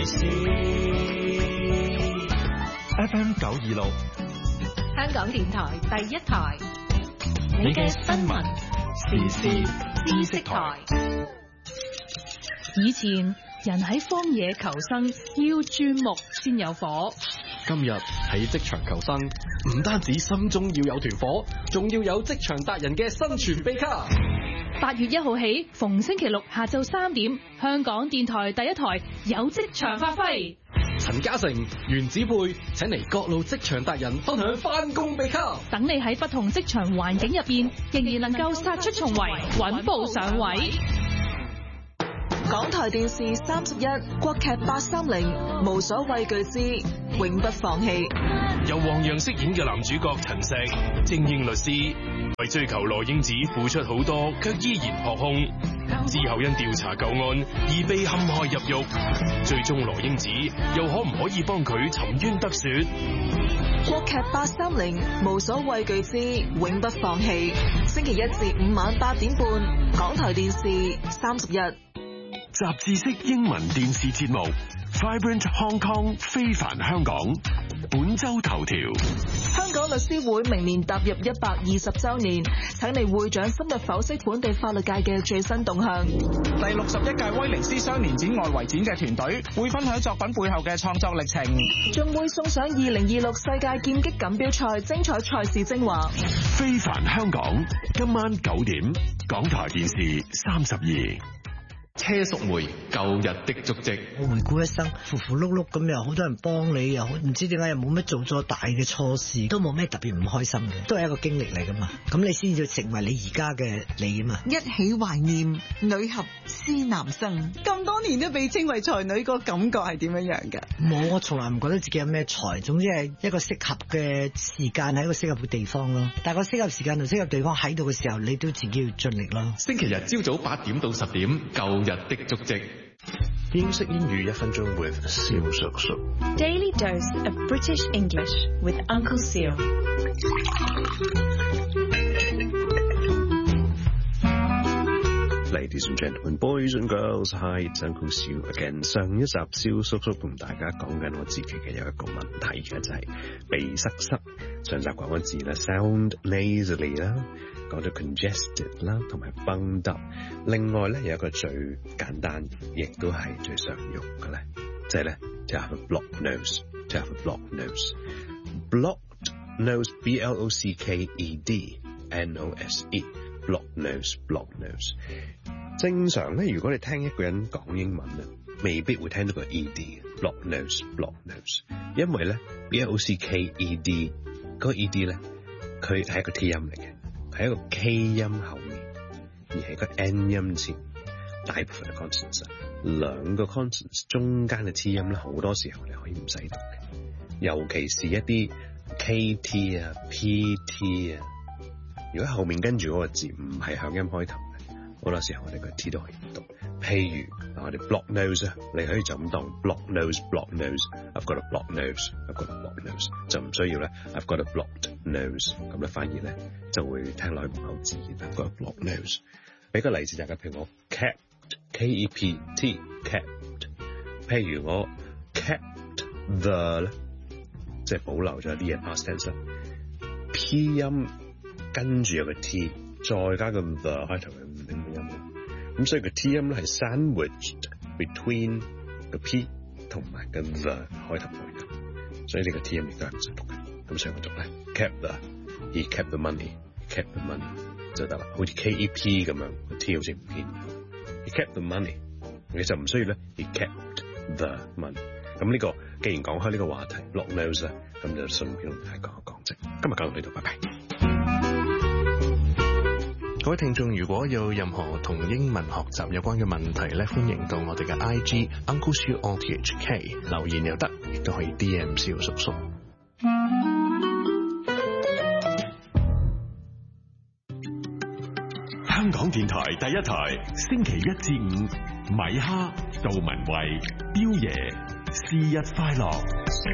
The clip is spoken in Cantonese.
事。FM 926， 香港電台第一台， 你嘅新聞時事知識台。 以前人喺荒野求生要鑽木先有火， 今日喺職場求生，唔單止心中要有團火，仲要有職場達人嘅生存秘笈。 8月1號起，逢星期六下晝3點，香港電台第一台有職場發揮。 陳嘉誠、袁子貝請嚟各路職場達人分享返工秘笈， 等你喺不同職場環境入邊，仍然能夠殺出重圍，穩步上位。 港台電視31國劇830無所畏懼之永不放棄， 由黃洋飾演嘅男主角陳石，精英律師，為追求羅英子付出好多，卻依然撲空。之後因調查舊案而被陷害入獄，最終羅英子又可唔可以幫佢沉冤得雪？ 國劇830無所畏懼之永不放棄，星期1至5晚8點半，港台電視31。 雜誌式英文電視節目 Vibrant Hong Kong 非凡香港，本周頭條。 香港律師會明年踏入120週年，請嚟會長深入剖析本地法律界嘅最新動向。 第61屆威尼斯雙年展外圍展嘅團隊會分享作品背後嘅創作歷程， 仲會送上2026世界劍擊錦標賽精彩賽事精華。 非凡香港，今晚9點，港台電視32。 車淑梅舊日的足跡， 我回顧一生，符符碌碌咁，又好多人幫你，又唔知點解又冇乜做咗大嘅錯事，都冇咩特別唔開心嘅，都係一個經歷嚟噶嘛。咁你先至成為你而家嘅你啊嘛。 一起懷念女俠施南生，咁多年都被稱為才女，個感覺係點樣樣嘅？ 冇，我從來唔覺得自己有咩才，總之係一個適合嘅時間喺一個適合嘅地方咯。但係個適合時間同適合地方喺度嘅時候，你都自己要盡力咯。 星期日朝早8點到10點，舊日的足跡。 英式英語1分鐘 with 蕭叔叔。 Daily dose of British English with Uncle Seal。 Ladies and gentlemen, boys and girls, hi, it's Uncle Seal again。上一集蕭叔叔同大家講緊我自己嘅有一個問題嘅，就係鼻塞。上集講嘅字啦 ，sound nasally 啦，講到 congested 啦，同埋 bunged up。另外咧有一個最簡單，亦都係最常用嘅咧，即係咧就係 blocked nose， 就係 blocked nose。blocked nose blocked nose，blocked nose，blocked nose。正常咧，如果你聽一個人講英文咧，未必會聽到個 ed，blocked nose，blocked nose， 因為咧 blocked 嗰個 ed 咧，佢係一個 t 音嚟嘅，係一個 k 音後面，而係個 n 音前。大部分嘅 consonants， 兩個 consonants 中間嘅 t 音咧，好多時候你可以唔使讀嘅，尤其是一啲 kt 啊、pt 啊，如果後面跟住嗰個字唔係響音開頭嘅，好多時候我哋個 t 都可以唔讀。譬如我哋 block nose 啊，你可以就咁當 block nose。I've got a block nose，I've got a block nose， 就唔需要咧 I've got a blocked nose， 咁咧反而咧就會聽落去唔好自然。I've got a block nose。俾個例子大家，譬如我 kept K-E-P-T kept， 譬如我 kept the 咧，即係保留咗啲嘢 past tense，P 音跟住有個 T， 再加個 the 開頭嘅唔定嘅音。咁所以個 T 音咧係 sandwiched between 個 P 同埋個 the 開頭嘅音，所以呢個 T 音亦都係唔使讀嘅。咁所以我讀咧 kept the，he kept the money，he kept the money 就得啦，好似 KEP 咁樣，個 T 好似唔見。he kept the money， 你就唔需要咧 he kept the money。咁呢個既然講開呢個話題 block nose 咧，咁就順便同大家講一講啫。今日講到呢度，拜拜。 各位聽眾，如果有任何同英文學習有關嘅問題咧，歡迎到我哋嘅 IG Uncle Seal RTHK 留言又得，亦都可以 DM 蕭叔叔。 香港電台第一台，星期1至5，米哈、杜文慧、彪爺，是日快樂。